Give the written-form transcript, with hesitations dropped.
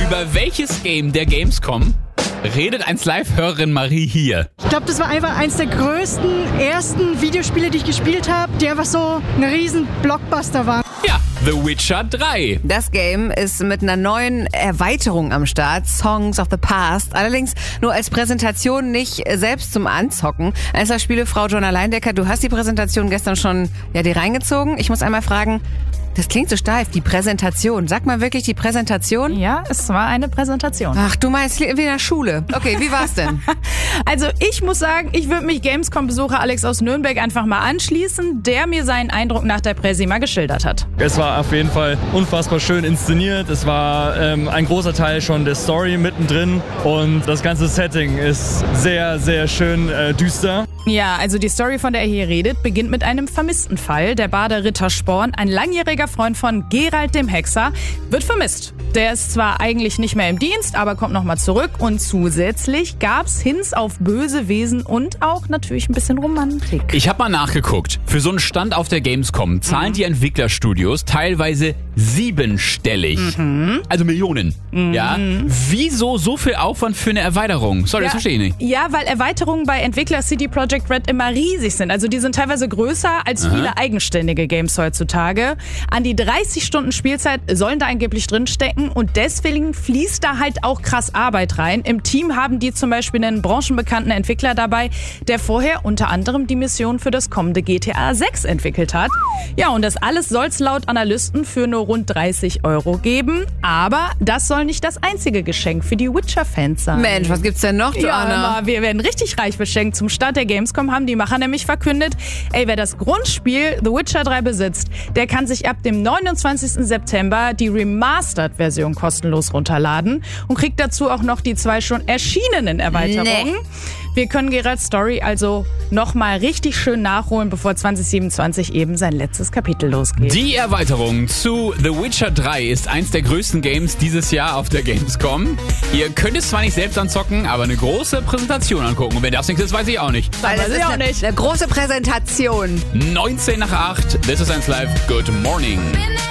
Über welches Game der Gamescom redet 1Live-Hörerin Marie hier? Ich glaube, das war einfach eins der größten, ersten Videospiele, die ich gespielt habe, die einfach so ein riesen Blockbuster war. Ja, The Witcher 3. Das Game ist mit einer neuen Erweiterung am Start, Songs of the Past. Allerdings nur als Präsentation, nicht selbst zum Anzocken. Spielefrau Joanna Leindecker, du hast die Präsentation gestern schon dir reingezogen. Ich muss einmal fragen, das klingt so steif, die Präsentation. Sag mal wirklich die Präsentation? Ja, es war eine Präsentation. Ach, du meinst wie in der Schule. Okay, wie war's denn? Also ich muss sagen, ich würde mich Gamescom-Besucher Alex aus Nürnberg einfach mal anschließen, der mir seinen Eindruck nach der Präsi mal geschildert hat. Es war auf jeden Fall unfassbar schön inszeniert. Es war ein großer Teil schon der Story mittendrin und das ganze Setting ist sehr, sehr schön düster. Ja, also die Story, von der er hier redet, beginnt mit einem vermissten Fall. Der Bader Ritter Sporn, ein langjähriger Freund von Geralt dem Hexer, wird vermisst. Der ist zwar eigentlich nicht mehr im Dienst, aber kommt nochmal zurück. Und zusätzlich gab's Hints auf böse Wesen und auch natürlich ein bisschen Romantik. Ich habe mal nachgeguckt. Für so einen Stand auf der Gamescom zahlen die Entwicklerstudios teilweise 7-stellig. Also Millionen. Ja. Wieso so viel Aufwand für eine Erweiterung? Sorry, das verstehe ich nicht. Ja, weil Erweiterungen bei Entwickler CD Projekt Red immer riesig sind. Also die sind teilweise größer als viele eigenständige Games heutzutage. An die 30 Stunden Spielzeit sollen da angeblich drinstecken und deswegen fließt da halt auch krass Arbeit rein. Im Team haben die zum Beispiel einen branchenbekannten Entwickler dabei, der vorher unter anderem die Mission für das kommende GTA 6 entwickelt hat. Ja, und das alles soll es laut Analysten für nur rund 30 € geben. Aber das soll nicht das einzige Geschenk für die Witcher-Fans sein. Mensch, was gibt's denn noch, Joanna? Ja, wir werden richtig reich beschenkt. Zum Start der Gamescom haben die Macher nämlich verkündet, wer das Grundspiel The Witcher 3 besitzt, der kann sich ab dem 29. September die Remastered-Version kostenlos runterladen und kriegt dazu auch noch die 2 schon erschienenen Erweiterungen. Wir können Geralts Story also nochmal richtig schön nachholen, bevor 2027 eben sein letztes Kapitel losgeht. Die Erweiterung zu The Witcher 3 ist eins der größten Games dieses Jahr auf der Gamescom. Ihr könnt es zwar nicht selbst anzocken, aber eine große Präsentation angucken. Und wenn das nichts ist, weiß ich auch nicht. Weil das ist eine große Präsentation. 19 nach 8. This is 1Live. Good morning.